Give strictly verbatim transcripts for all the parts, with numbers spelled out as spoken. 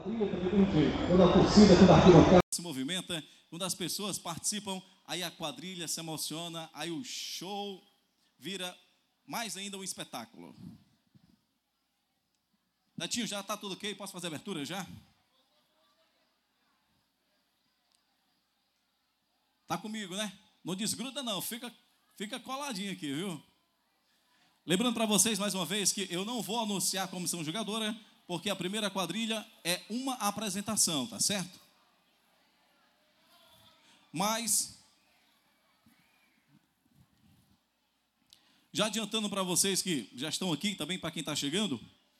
Quando a torcida, quando a arquibancada se movimenta, quando as pessoas participam, aí a quadrilha se emociona, aí o show vira mais ainda um espetáculo. Netinho, já está tudo ok? Posso fazer a abertura já? Tá comigo, né? Não desgruda não, fica, fica coladinho aqui, viu? Lembrando para vocês, mais uma vez, que eu não vou anunciar a comissão jogadora, porque a primeira quadrilha é uma apresentação, tá certo? Mas, já adiantando para vocês que já estão aqui, também para quem está chegando,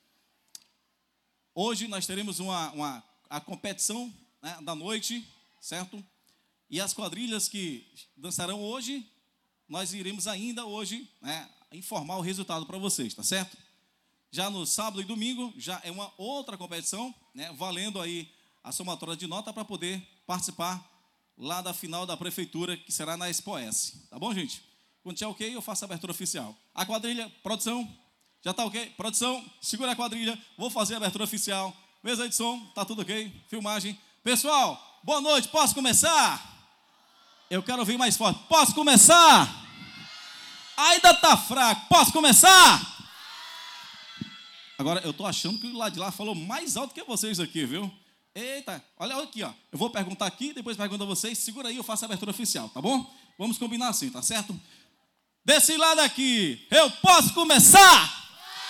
hoje nós teremos uma, uma, a competição, né, da noite, certo? E as quadrilhas que dançarão hoje, nós iremos ainda hoje, né, informar o resultado para vocês, tá certo? Já no sábado e domingo, já é uma outra competição, né, valendo aí a somatória de nota para poder participar lá da final da prefeitura, que será na Expo S. Tá bom, gente? Quando tiver ok, eu faço a abertura oficial. A quadrilha, produção, já está ok? Produção, segura a quadrilha, vou fazer a abertura oficial. Mesa de som, tá tudo ok? Filmagem. Pessoal, boa noite, posso começar? Eu quero ouvir mais forte. Posso começar? Ainda tá fraco. Posso começar? Agora, eu tô achando que o lado de lá falou mais alto que vocês aqui, viu? Eita, olha aqui, ó. Eu vou perguntar aqui, depois pergunto a vocês. Segura aí, eu faço a abertura oficial, tá bom? Vamos combinar assim, tá certo? Desse lado aqui, eu posso começar?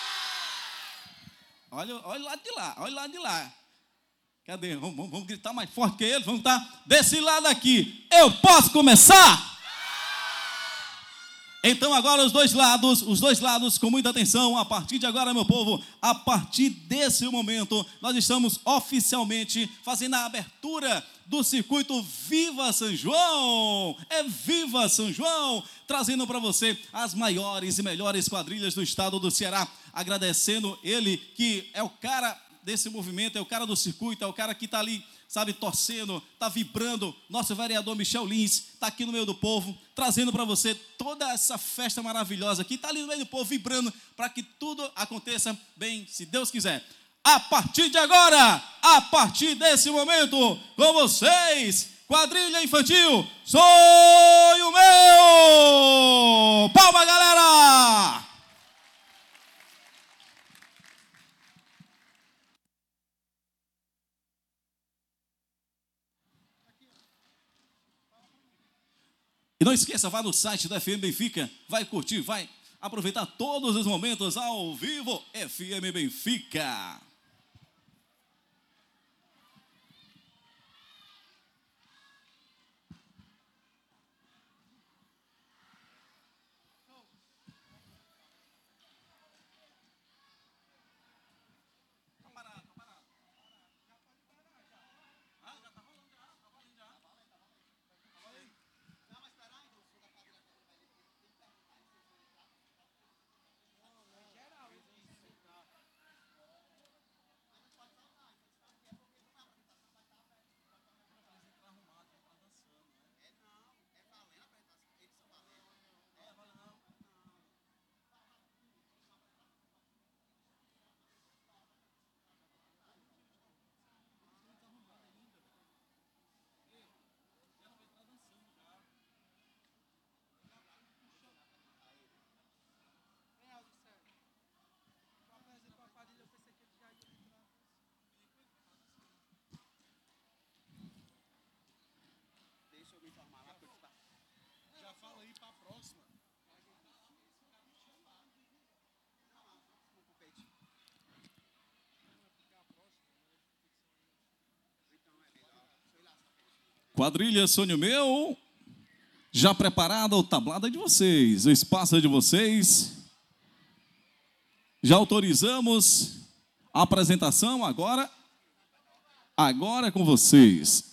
Olha, olha o lado de lá, olha o lado de lá. Cadê? Vamos, vamos, vamos gritar mais forte que eles, vamos estar desse lado aqui. Eu posso começar? Então agora os dois lados, os dois lados com muita atenção, a partir de agora, meu povo, a partir desse momento, nós estamos oficialmente fazendo a abertura do circuito Viva São João, é Viva São João, trazendo para você as maiores e melhores quadrilhas do estado do Ceará, agradecendo ele que é o cara desse movimento, é o cara do circuito, é o cara que está ali, sabe, torcendo, está vibrando. Nosso vereador Michel Lins está aqui no meio do povo, trazendo para você toda essa festa maravilhosa aqui, está ali no meio do povo, vibrando para que tudo aconteça bem, se Deus quiser. A partir de agora, a partir desse momento, com vocês, quadrilha infantil, sonho meu! Palma, galera! E não esqueça, vá no site da F M Benfica, vai curtir, vai aproveitar todos os momentos ao vivo. F M Benfica. Quadrilha Sonho Meu, já preparada o tablado de vocês, o espaço é de vocês. Já autorizamos a apresentação, agora, agora é com vocês.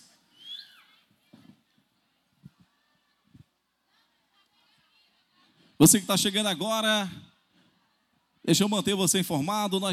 Você que está chegando agora, deixa eu manter você informado, nós